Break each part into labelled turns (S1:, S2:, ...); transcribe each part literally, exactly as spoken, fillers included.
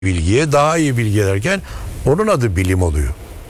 S1: bilgiye daha iyi bilgi derken onun adı bilim oluyor.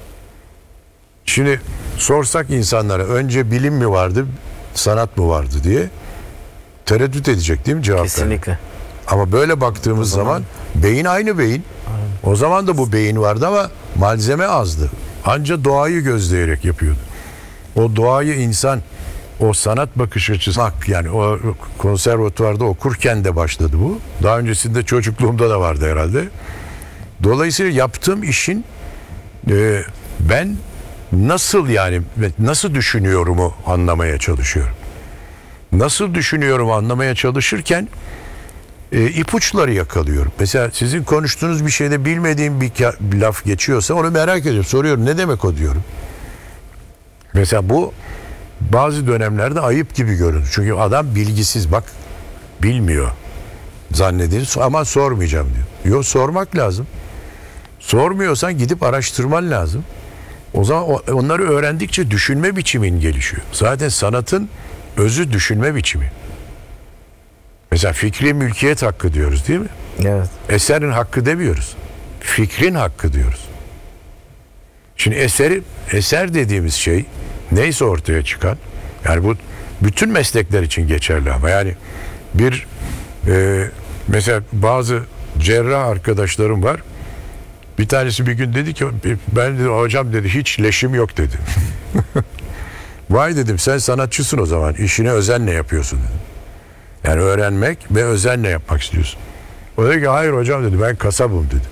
S1: Şimdi sorsak insanlara önce bilim mi vardı, sanat mı vardı diye tereddüt edecek değil mi cevap?
S2: Kesinlikle.
S1: Ama böyle baktığımız zaman, zaman beyin aynı beyin. Aynen. O zaman da bu beyin vardı ama malzeme azdı. Anca doğayı gözleyerek yapıyordu. O doğayı insan o sanat bakış açısı yani o konservatuvarda okurken de başladı bu. Daha öncesinde çocukluğumda da vardı herhalde. Dolayısıyla yaptığım işin e, ben nasıl yani nasıl düşünüyorumu anlamaya çalışıyorum. Nasıl düşünüyorum anlamaya çalışırken e, ipuçları yakalıyorum. Mesela sizin konuştuğunuz bir şeyde bilmediğim bir, bir laf geçiyorsa onu merak ediyorum. Soruyorum ne demek o diyorum. Mesela bu bazı dönemlerde ayıp gibi görünür. Çünkü adam bilgisiz bak bilmiyor zannedilir ama sormayacağım diyor. Yok sormak lazım. Sormuyorsan gidip araştırman lazım. O zaman onları öğrendikçe düşünme biçimin gelişiyor. Zaten sanatın özü düşünme biçimi. Mesela fikri mülkiyet hakkı diyoruz değil mi?
S2: Evet.
S1: Eserin hakkı demiyoruz. Fikrin hakkı diyoruz. Şimdi eseri, eser dediğimiz şey neyse ortaya çıkan, yani bu bütün meslekler için geçerli ama yani bir e, mesela bazı cerrah arkadaşlarım var. Bir tanesi bir gün dedi ki ben dedi, hocam dedi hiç leşim yok dedi. Vay dedim sen sanatçısın o zaman işine özenle yapıyorsun dedim. Yani öğrenmek ve özenle yapmak istiyorsun. O dedi ki hayır hocam dedi ben kasabım dedi.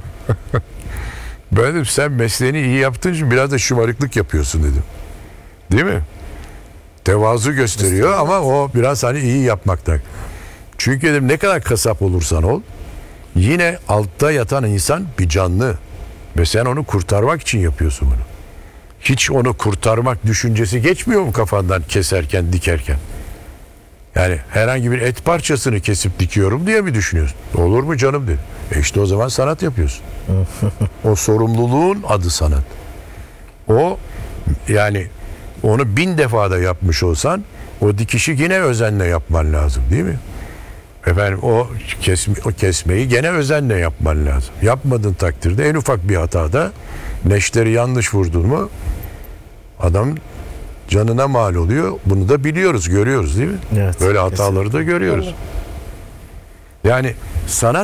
S1: Ben dedim sen mesleğini iyi yaptığın için biraz da şımarıklık yapıyorsun dedim. Değil mi? Tevazu gösteriyor ama o biraz hani iyi yapmaktan. Çünkü dedim ne kadar kasap olursan ol yine altta yatan insan bir canlı ve sen onu kurtarmak için yapıyorsun bunu. Hiç onu kurtarmak düşüncesi geçmiyor mu kafandan keserken, dikerken? Yani herhangi bir et parçasını kesip dikiyorum diye mi düşünüyorsun? Olur mu canım dedi. E işte o zaman sanat yapıyorsun. O sorumluluğun adı sanat. O yani onu bin defa da yapmış olsan o dikişi yine özenle yapman lazım değil mi? Efendim o, kesme, o kesmeyi gene özenle yapman lazım. Yapmadığın takdirde en ufak bir hatada neşteri yanlış vurdun mu adam canına mal oluyor. Bunu da biliyoruz, görüyoruz değil mi?
S2: Evet,
S1: böyle hataları
S2: kesinlikle
S1: da görüyoruz. Yani sanat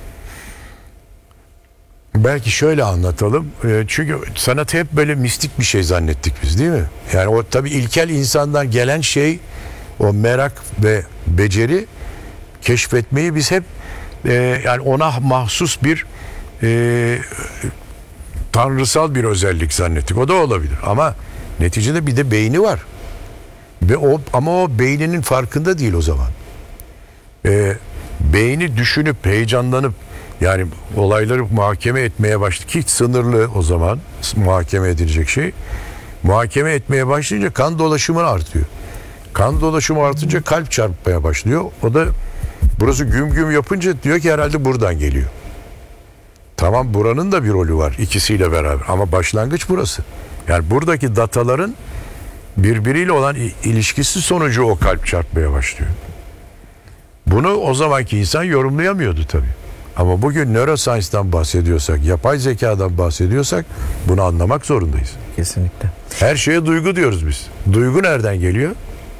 S1: belki şöyle anlatalım. Çünkü sanatı hep böyle mistik bir şey zannettik biz değil mi? Yani o tabii ilkel insandan gelen şey o merak ve beceri keşfetmeyi biz hep e, yani ona mahsus bir e, tanrısal bir özellik zannettik. O da olabilir ama neticede bir de beyni var. Ve o ama o beyninin farkında değil o zaman. E, beyni düşünüp heyecanlanıp yani olayları muhakeme etmeye başladı ki sınırlı o zaman muhakeme edilecek şey. Muhakeme etmeye başlayınca kan dolaşımı artıyor. Kan dolaşımı artınca kalp çarpmaya başlıyor. O da burası güm güm yapınca diyor ki herhalde buradan geliyor. Tamam buranın da bir rolü var ikisiyle beraber ama başlangıç burası. Yani buradaki dataların birbiriyle olan ilişkisi sonucu o kalp çarpmaya başlıyor. Bunu o zamanki insan yorumlayamıyordu tabii. Ama bugün neuroscience'dan bahsediyorsak, yapay zekadan bahsediyorsak bunu anlamak zorundayız.
S2: Kesinlikle.
S1: Her şeye duygu diyoruz biz. Duygu nereden geliyor?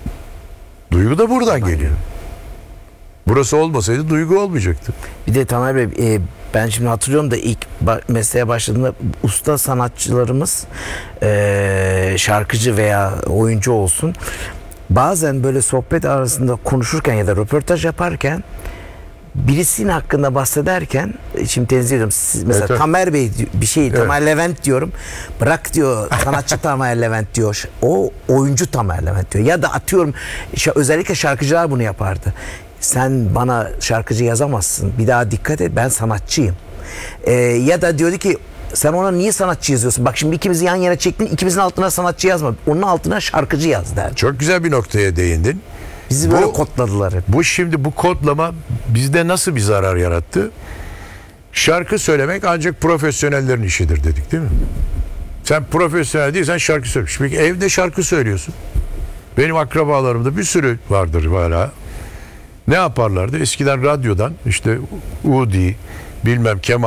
S1: Duygu da buradan Aynen. geliyor. Burası olmasaydı duygu olmayacaktı.
S2: Bir de Tamer Bey e, ben şimdi hatırlıyorum da ilk ba- mesleğe başladığımda usta sanatçılarımız e, şarkıcı veya oyuncu olsun bazen böyle sohbet arasında konuşurken ya da röportaj yaparken birisinin hakkında bahsederken şimdi tenzih ediyorum. Siz mesela evet, Tamer Bey bir şey evet. Tamer Levent diyorum. Bırak diyor sanatçı Tamer Levent diyor. O oyuncu Tamer Levent diyor. Ya da atıyorum özellikle şarkıcılar bunu yapardı. Sen bana şarkıcı yazamazsın. Bir daha dikkat et ben sanatçıyım. Ee, ya da diyordu ki sen ona niye sanatçı yazıyorsun? Bak şimdi ikimizi yan yana çektin. İkimizin altına sanatçı yazma. Onun altına şarkıcı yaz derdi.
S1: Çok güzel bir noktaya değindin.
S2: Bizi böyle bu, kodladılar hep.
S1: Bu şimdi bu kodlama bizde nasıl bir zarar yarattı? Şarkı söylemek ancak profesyonellerin işidir dedik değil mi? Sen profesyonel değilsen şarkı söylüyorsun. Peki evde şarkı söylüyorsun. Benim akrabalarımda bir sürü vardır hala. Ne yaparlardı? Eskiden radyodan işte Udi bilmem Kemal